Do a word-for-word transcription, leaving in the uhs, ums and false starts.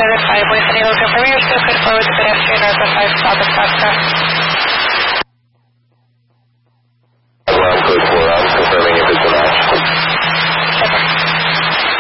Seven Five with any local career, still could forward the pedestrian or the five stop at Foxtrot.